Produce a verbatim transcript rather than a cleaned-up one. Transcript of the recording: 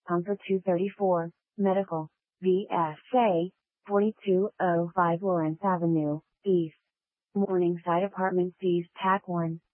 Pumper two thirty-four, Medical, V S A, forty-two oh five Lawrence Avenue, East. Morningside Apartments East Pack one.